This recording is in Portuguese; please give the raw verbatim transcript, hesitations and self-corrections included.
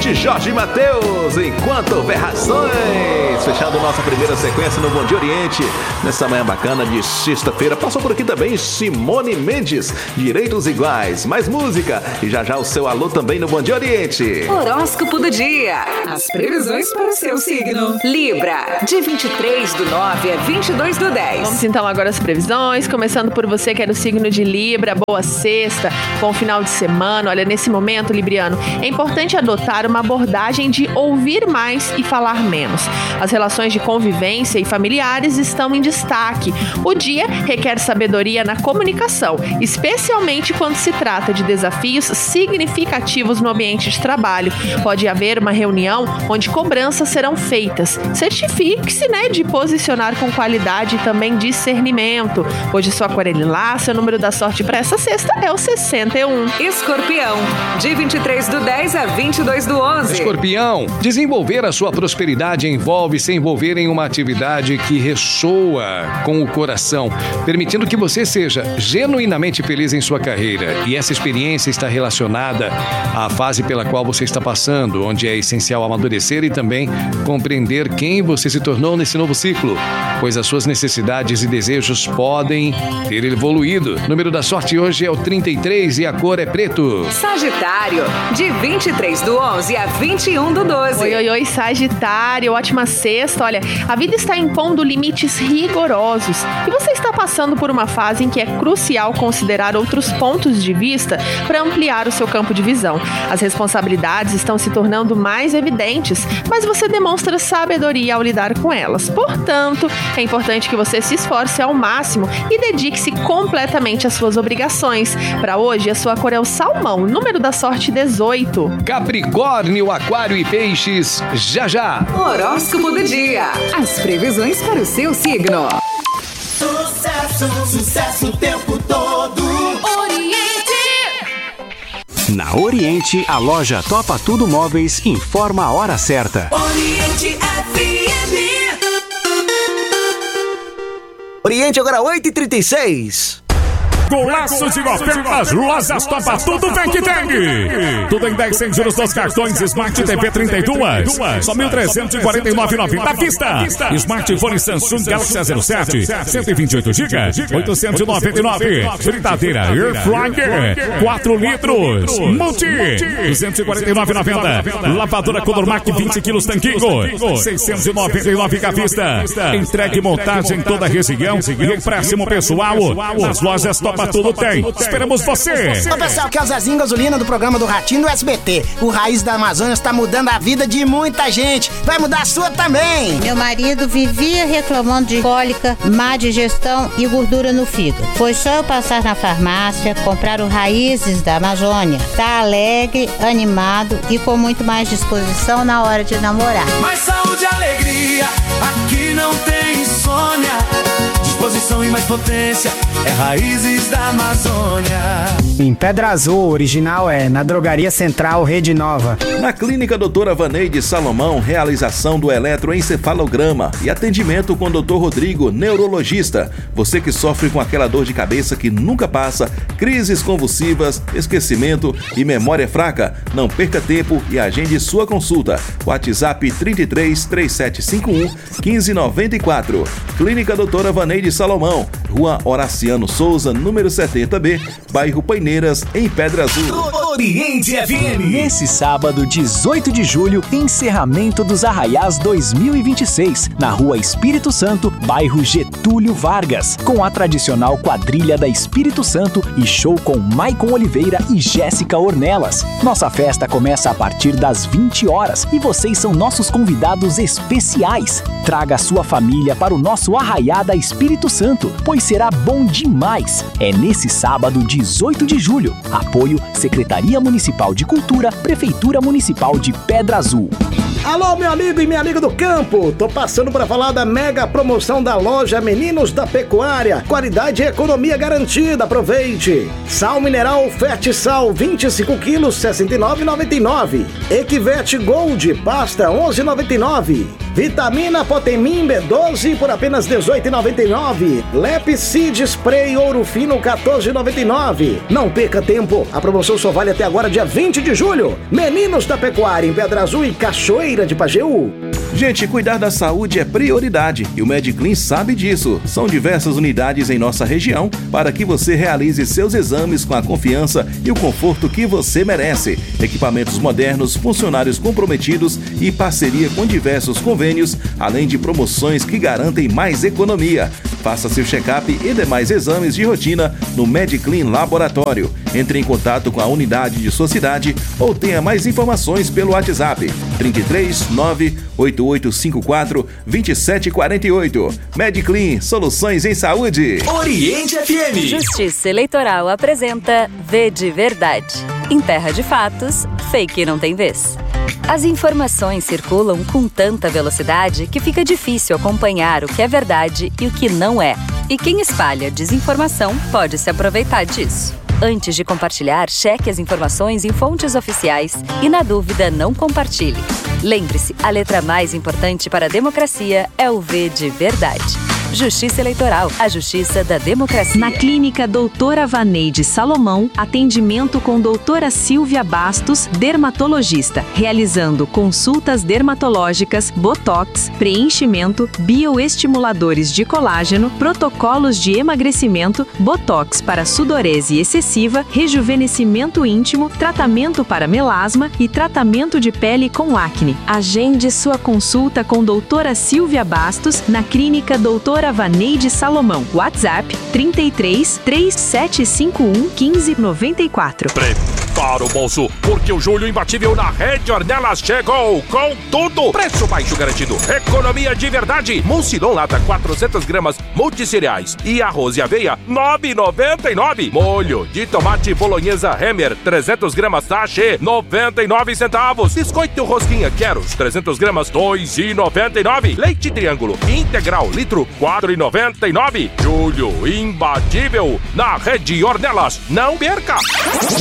Peixe, Jorge Mateus, Enquanto Houver Razões. Fechando nossa primeira sequência no Bom Dia Oriente, nessa manhã bacana de sexta-feira. Passou por aqui também Simone Mendes, Direitos Iguais, mais música. E já já o seu alô também no Bom Dia Oriente. Horóscopo do dia. As previsões para o seu signo. Libra, de vinte e três do nove a vinte e dois do dez. Vamos então agora as previsões, começando por você que é do signo de Libra. Boa sexta, bom final de semana. Olha, nesse momento, Libriano, é importante adotar uma abordagem de ouvir mais e falar menos. As relações de convivência e familiares estão em destaque. O dia requer sabedoria na comunicação, especialmente quando se trata de desafios significativos no ambiente de trabalho. Pode haver uma reunião onde cobranças serão feitas. Certifique-se, né, de posicionar com qualidade e também discernimento. Hoje sua cor é lilás, seu número da sorte para essa sexta é o sessenta e um. Escorpião, de vinte e três do dez a vinte e dois do onze. Escorpião, desenvolver a sua prosperidade envolve se envolver em uma atividade que ressoa com o coração, permitindo que você seja genuinamente feliz em sua carreira. E essa experiência está relacionada à fase pela qual você está passando, onde é essencial amadurecer e também compreender quem você se tornou nesse novo ciclo, pois as suas necessidades e desejos podem ter evoluído. O número da sorte hoje é o trinta e três e a cor é preto. Sagitário, de vinte e três do onze a vinte e um do doze. Oi, oi, oi, Sagitário, ótima sexta. Olha, a vida está impondo limites rigorosos e você está passando por uma fase em que é crucial considerar outros pontos de vista para ampliar o seu campo de visão. As responsabilidades estão se tornando mais evidentes, mas você demonstra sabedoria ao lidar com elas. Portanto, é importante que você se esforce ao máximo e dedique-se completamente às suas obrigações. Para hoje, a sua cor é o salmão, número da sorte dezoito. Capricórnio, Aquário e Peixes, já já. Horóscopo do dia. As previsões para o seu signo. Sucesso, sucesso o tempo todo. Oriente. Na Oriente, a loja Topa Tudo Móveis informa a hora certa. Oriente F M. Oriente agora oito e trinta e seis. Golaço de ofertas, lojas Topa Tudo Vem que tem. Tudo em dez sem juros dos cartões Smart T V trinta e dois. Só mil trezentos e quarenta e nove reais e noventa centavos à vista. Smartphone Samsung Galaxy A zero sete, cento e vinte e oito gigas, oitocentos e noventa e nove reais. Fritadeira Air Fryer, quatro litros. Multi, duzentos e quarenta e nove reais e noventa centavos. Lavadora Colormac vinte quilos Tanquinho, seiscentos e noventa e nove reais à vista. Entregue montagem em toda a região e empréstimo pessoal nas lojas Topa Tudo tem. Esperamos você. Ô pessoal, aqui é o Zezinho Gasolina do programa do Ratinho do S B T. O Raiz da Amazônia está mudando a vida de muita gente. Vai mudar a sua também. Meu marido vivia reclamando de cólica, má digestão e gordura no fígado. Foi só eu passar na farmácia, comprar o Raízes da Amazônia. Tá alegre, animado e com muito mais disposição na hora de namorar. Mais saúde e alegria, aqui não tem insônia. Disposição e mais potência, é Raízes da Amazônia. Em Pedra Azul, original é na Drogaria Central Rede Nova. Na Clínica Doutora Vaneide Salomão, realização do eletroencefalograma e atendimento com doutor Rodrigo, neurologista. Você que sofre com aquela dor de cabeça que nunca passa, crises convulsivas, esquecimento e memória fraca, não perca tempo e agende sua consulta. WhatsApp trinta e três, três sete cinco um, um cinco nove quatro. Clínica Doutora Vaneide Salomão, Rua Horaciano Souza, número setenta B, bairro Paineiras, em Pedra Azul. Oriente F M. Nesse sábado, dezoito de julho, encerramento dos Arraiás dois mil e vinte e seis, na Rua Espírito Santo, bairro Getúlio Vargas, com a tradicional quadrilha da Espírito Santo e show com Maicon Oliveira e Jéssica Ornelas. Nossa festa começa a partir das vinte horas e vocês são nossos convidados especiais. Traga a sua família para o nosso Arraiá da Espírito Santo, pois será bom demais. É nesse sábado, dezoito de julho. Apoio Secretaria Municipal de Cultura, Prefeitura Municipal de Pedra Azul. Alô, meu amigo e minha amiga do campo, tô passando para falar da mega promoção da loja Meninos da Pecuária, qualidade e economia garantida, aproveite. Sal mineral Fertisal vinte e cinco quilos, sessenta e nove reais e noventa e nove centavos. Equivete Gold, pasta onze reais e noventa e nove centavos. Vitamina Potemin B doze por apenas dezoito reais e noventa e nove centavos. Lepicid Spray Ouro Fino quatorze reais e noventa e nove centavos. Não perca tempo, a promoção só vale até agora dia vinte de julho. Meninos da Pecuária em Pedra Azul e Cachoeira de Pajeú. Gente, cuidar da saúde é prioridade e o MedClean sabe disso. São diversas unidades em nossa região para que você realize seus exames com a confiança e o conforto que você merece. Equipamentos modernos, funcionários comprometidos e parceria com diversos convênios, além de promoções que garantem mais economia. Faça seu check-up e demais exames de rotina no MedClean Laboratório. Entre em contato com a unidade de sua cidade ou tenha mais informações pelo WhatsApp trinta e três, nove oito oito cinco quatro, dois sete quatro oito. MedClean, soluções em saúde. Oriente F M. Justiça Eleitoral apresenta V de Verdade. Em terra de fatos, fake não tem vez. As informações circulam com tanta velocidade que fica difícil acompanhar o que é verdade e o que não é. E quem espalha desinformação pode se aproveitar disso. Antes de compartilhar, cheque as informações em fontes oficiais e, na dúvida, não compartilhe. Lembre-se, a letra mais importante para a democracia é o V de Verdade. Justiça Eleitoral, a justiça da democracia. Na Clínica Doutora Vaneide Salomão, atendimento com doutora Silvia Bastos, dermatologista, realizando consultas dermatológicas, botox, preenchimento, bioestimuladores de colágeno, protocolos de emagrecimento, botox para sudorese excessiva, rejuvenescimento íntimo, tratamento para melasma e tratamento de pele com acne. Agende sua consulta com doutora Silvia Bastos na Clínica Doutora Vaneide Salomão. WhatsApp trinta e três, três sete cinco um, um cinco nove quatro. Prepara o bolso, porque o julho imbatível na Rede Ornelas chegou com tudo. Preço baixo garantido, economia de verdade. Mucilon lata quatrocentas gramas multicereais e arroz e aveia nove reais e noventa e nove centavos. Molho de tomate bolonhesa Hemer trezentas gramas sachê noventa e nove centavos. Biscoito rosquinha Queros trezentas gramas dois reais e noventa e nove centavos. Leite Triângulo integral litro quatro reais e noventa e nove centavos. Julho imbatível na Rede Ornelas. Não perca!